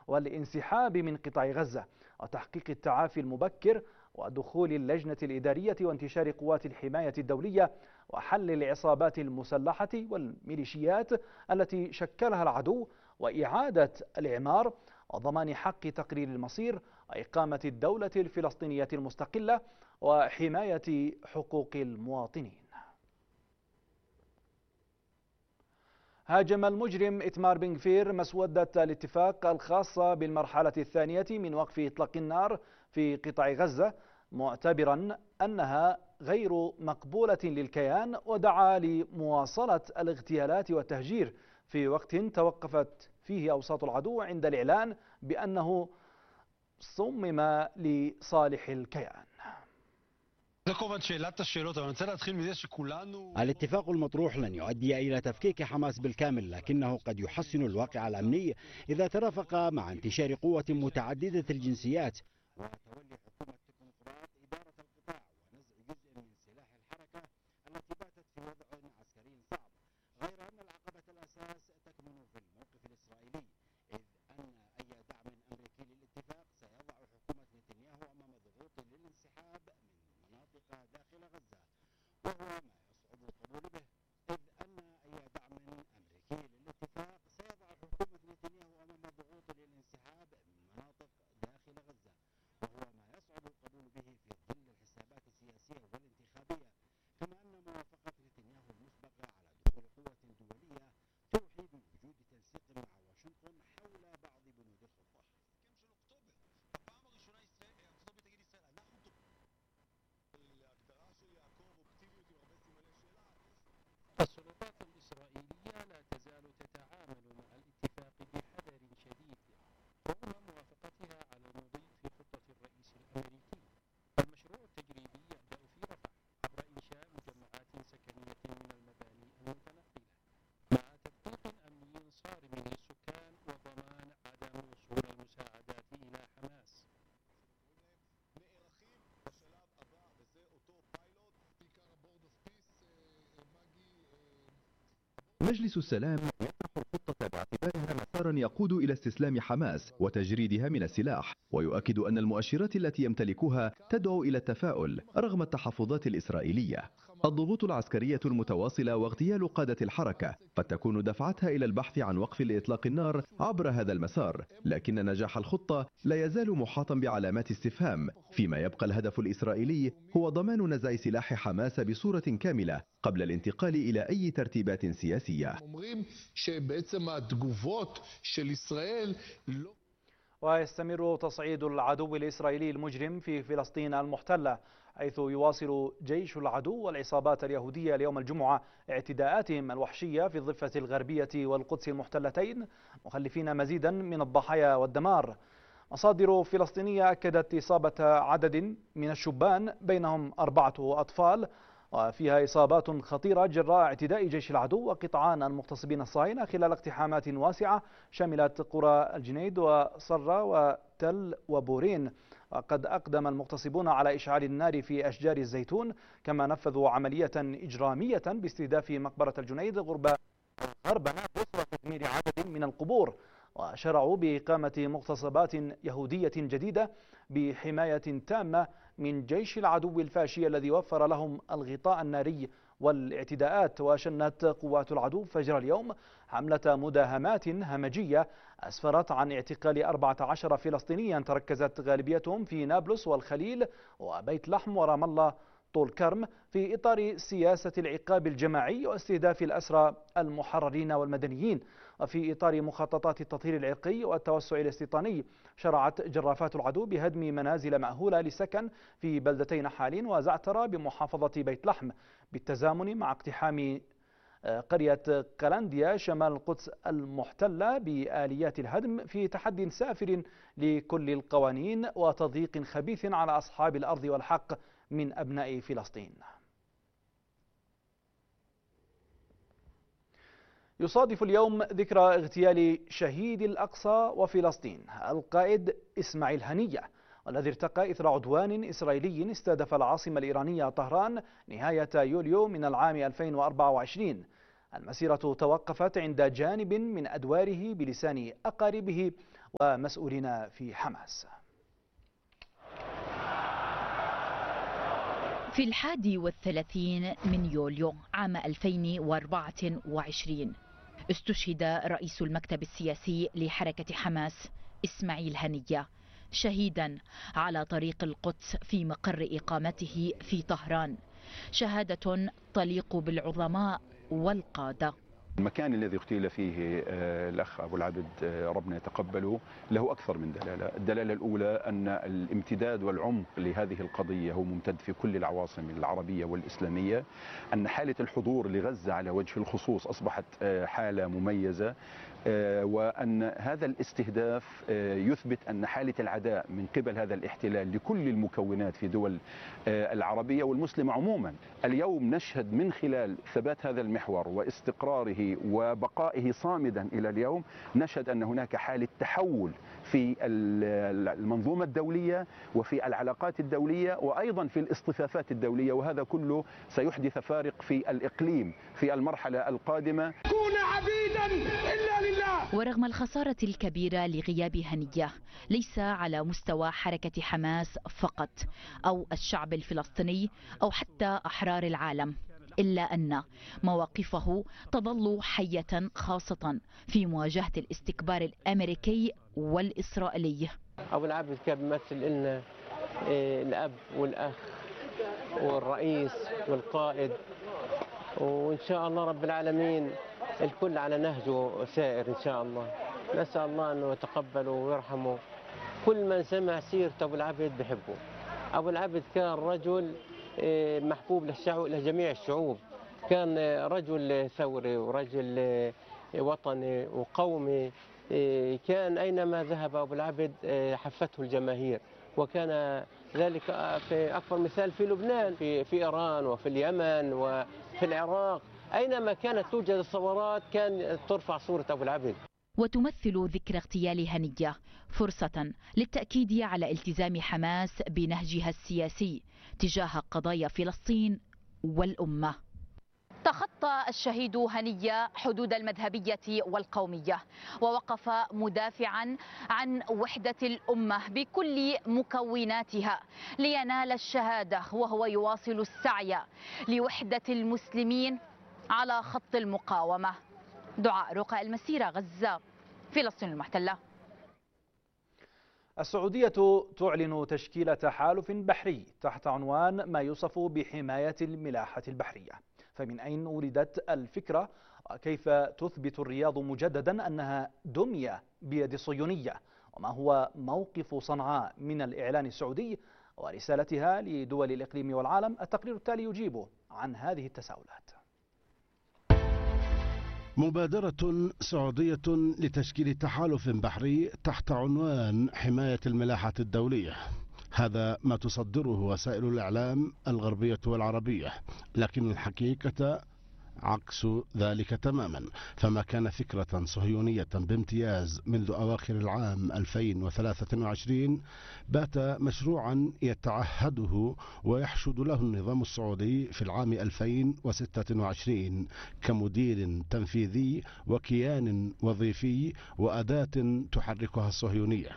والانسحاب من قطاع غزة وتحقيق التعافي المبكر ودخول اللجنة الإدارية وانتشار قوات الحماية الدولية وحل العصابات المسلحة والميليشيات التي شكلها العدو وإعادة الإعمار وضمان حق تقرير المصير وإقامة الدولة الفلسطينية المستقلة وحماية حقوق المواطنين. هاجم المجرم إتمار بن غفير مسودة الاتفاق الخاصة بالمرحلة الثانية من وقف إطلاق النار في قطاع غزة، معتبرا أنها غير مقبولة للكيان، ودعا لمواصلة الاغتيالات والتهجير في وقت توقفت فيه أوساط العدو عند الإعلان بأنه صمم لصالح الكيان. الاتفاق المطروح لن يؤدي إلى تفكيك حماس بالكامل، لكنه قد يحسن الواقع الأمني إذا ترافق مع انتشار قوة متعددة الجنسيات وتولي حكومة تكنوقراط إدارة القطاع ونزع جزء من سلاح الحركة التي باتت في وضع عسكري صعب. غير أن العقبة الأساس تكمن في الموقف الإسرائيلي، إذ أن أي دعم أمريكي للاتفاق سيضع حكومة نتنياهو أمام ضغوط للانسحاب من مناطق داخل غزة، وهو ما يصعب القبول به، إذ أن أي دعم أمريكي للاتفاق سيضع حكومة نتنياهو أمام ضغوط للانسحاب من مناطق داخل غزة، وهو ما يصعب القبول به في ظل الحسابات السياسية والانتخابية، كما أن موافقة نتنياهو المسبقة على دخول قوة دولية توحي بوجود تنسيق مع واشنطن حول بعض بنود الخطة. السلطات الإسرائيلية لا تزال تتعامل مع الاتفاق بحذر شديد رغم موافقتها على المضي في خطة الرئيس الأمريكي. المشروع التجريبي يبدأ في رفح عبر إنشاء مجمعات سكنية من المباني المتنقلة مع تدقيق أمني صارم للسكان وضمان عدم وصول المساعدات إلى حماس. مجلس السلام يطرح الخطة باعتبارها مسارا يقود إلى استسلام حماس وتجريدها من السلاح، ويؤكد أن المؤشرات التي يمتلكها تدعو إلى التفاؤل رغم التحفظات الإسرائيلية. الضغوط العسكرية المتواصلة واغتيال قادة الحركة قد تكون دفعتها إلى البحث عن وقف لإطلاق النار عبر هذا المسار، لكن نجاح الخطة لا يزال محاطا بعلامات استفهام، فيما يبقى الهدف الإسرائيلي هو ضمان نزع سلاح حماس بصورة كاملة قبل الانتقال إلى أي ترتيبات سياسية. ويستمر تصعيد العدو الإسرائيلي المجرم في فلسطين المحتلة، حيث يواصل جيش العدو والعصابات اليهودية اليوم الجمعة اعتداءاتهم الوحشية في الضفة الغربية والقدس المحتلتين، مخلفين مزيدا من الضحايا والدمار. مصادر فلسطينية أكدت إصابة عدد من الشبان بينهم 4 أطفال، وفيها إصابات خطيرة جراء اعتداء جيش العدو وقطعان المغتصبين الصهاينة خلال اقتحامات واسعة شملت قرى الجنيد وصرة وتل وبورين. وقد أقدم المغتصبون على إشعال النار في أشجار الزيتون، كما نفذوا عملية إجرامية باستهداف مقبرة الجنيد غرب نابلس وتدمير عدد من القبور، وشرعوا بإقامة مغتصبات يهودية جديدة بحماية تامة من جيش العدو الفاشي الذي وفر لهم الغطاء الناري والاعتداءات. وشنت قوات العدو فجر اليوم حملة مداهمات همجية أسفرت عن اعتقال 14 فلسطينيا تركزت غالبيتهم في نابلس والخليل وبيت لحم ورام الله طول كرم، في إطار سياسة العقاب الجماعي واستهداف الأسرى المحررين والمدنيين. وفي إطار مخططات التطهير العرقي والتوسع الاستيطاني، شرعت جرافات العدو بهدم منازل مأهولة للسكن في بلدتي نحالين وزعترة بمحافظة بيت لحم، بالتزامن مع اقتحام قرية قلنديا شمال القدس المحتلة بآليات الهدم، في تحد سافر لكل القوانين وتضييق خبيث على أصحاب الأرض والحق من أبناء فلسطين. يصادف اليوم ذكرى اغتيال شهيد الأقصى وفلسطين القائد إسماعيل هنية، والذي ارتقى إثر عدوان إسرائيلي استهدف العاصمة الإيرانية طهران نهاية يوليو من العام 2024. المسيرة توقفت عند جانب من أدواره بلسان أقاربه ومسؤولين في حماس. في 31 من يوليو عام 2024 استشهد رئيس المكتب السياسي لحركة حماس إسماعيل هنية شهيدا على طريق القدس في مقر إقامته في طهران، شهادة تليق بالعظماء والقادة. المكان الذي اغتيل فيه الأخ أبو العبد ربنا يتقبله له أكثر من دلالة. الدلالة الأولى أن الامتداد والعمق لهذه القضية هو ممتد في كل العواصم العربية والإسلامية، أن حالة الحضور لغزة على وجه الخصوص أصبحت حالة مميزة، وأن هذا الاستهداف يثبت أن حالة العداء من قبل هذا الاحتلال لكل المكونات في دول العربية والمسلمة عموما. اليوم نشهد من خلال ثبات هذا المحور واستقراره وبقائه صامدا إلى اليوم، نشهد أن هناك حالة تحول في المنظومة الدولية وفي العلاقات الدولية وأيضا في الاصطفافات الدولية، وهذا كله سيحدث فارق في الإقليم في المرحلة القادمة. كون عبيدا إلا لله. ورغم الخسارة الكبيرة لغياب هنية ليس على مستوى حركة حماس فقط أو الشعب الفلسطيني أو حتى أحرار العالم، إلا أن مواقفه تظل حية خاصة في مواجهة الاستكبار الأمريكي والإسرائيلي. أبو العبد كان بيمثل لنا الأب والأخ والرئيس والقائد، وإن شاء الله رب العالمين الكل على نهجه سائر إن شاء الله. نسأل الله أنه يتقبله ويرحمه. كل من سمع سيرة أبو العبد بحبه. أبو العبد كان رجل محبوب لجميع الشعوب، كان رجل ثوري ورجل وطني وقومي. كان أينما ذهب أبو العبد حفته الجماهير، وكان ذلك في أكبر مثال في لبنان، في إيران وفي اليمن وفي العراق، أينما كانت توجد الثورات كان ترفع صورة أبو العبد. وتمثل ذكرى اغتيال هنية فرصة للتأكيد على التزام حماس بنهجها السياسي تجاه قضايا فلسطين والأمة. تخطى الشهيد هنية حدود المذهبية والقومية، ووقف مدافعا عن وحدة الأمة بكل مكوناتها لينال الشهادة، وهو يواصل السعي لوحدة المسلمين على خط المقاومة. دعاء رقاء المسيرة، غزة، فلسطين المحتلة. السعودية تعلن تشكيل تحالف بحري تحت عنوان ما يوصف بحماية الملاحة البحرية. فمن أين ولدت الفكرة؟ وكيف تثبت الرياض مجددا أنها دمية بيد الصهيونية؟ وما هو موقف صنعاء من الإعلان السعودي ورسالتها لدول الإقليم والعالم؟ التقرير التالي يجيب عن هذه التساؤلات. مبادرة سعودية لتشكيل تحالف بحري تحت عنوان حماية الملاحة الدولية، هذا ما تصدره وسائل الإعلام الغربية والعربية، لكن الحقيقة عكس ذلك تماما. فما كان فكرة صهيونية بامتياز منذ أواخر العام 2023 بات مشروعا يتعهده ويحشد له النظام السعودي في العام 2026 كمدير تنفيذي وكيان وظيفي وأداة تحركها الصهيونية.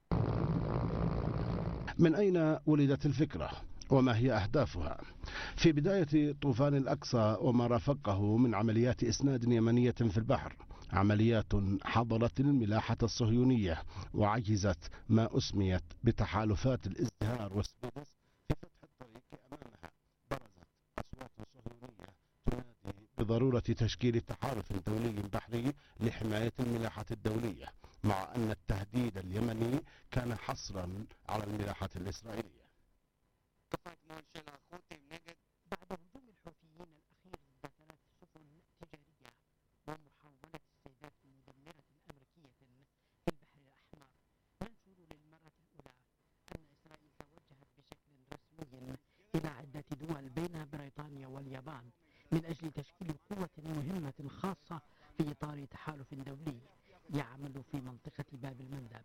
من أين ولدت الفكرة؟ وما هي أهدافها؟ في بداية طوفان الأقصى وما رافقه من عمليات إسناد يمنية في البحر، عمليات حضرت الملاحة الصهيونية وعجزت ما أسميت بتحالفات الازدهار والسويدس في فتح الطريق أمامها. برزت أصوات صهيونية تنادي بضرورة تشكيل تحالف دولي بحري لحماية الملاحة الدولية، مع أن التهديد اليمني كان حصرا على الملاحة الإسرائيلية. بعد هجوم الحوثيين الأخير ضد 3 سفن تجارية ومحاولة استهداف مدمرة أمريكية في البحر الأحمر، ننشر للمرة الأولى أن إسرائيل توجهت بشكل رسمي إلى عدة دول بين بريطانيا واليابان من أجل تشكيل قوة مهمة خاصة في إطار تحالف دولي يعمل في منطقة باب المندب.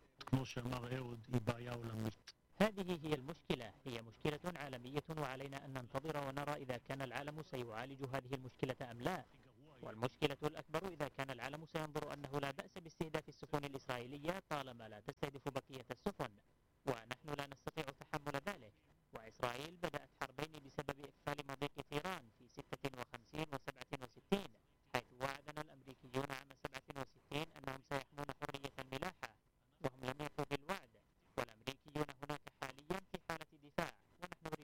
هذه هي المشكلة، هي مشكلة عالمية وعلينا أن ننتظر ونرى إذا كان العالم سيعالج هذه المشكلة أم لا. والمشكلة الأكبر إذا كان العالم سينظر أنه لا بأس باستهداف السفن الإسرائيلية طالما لا تستهدف بقية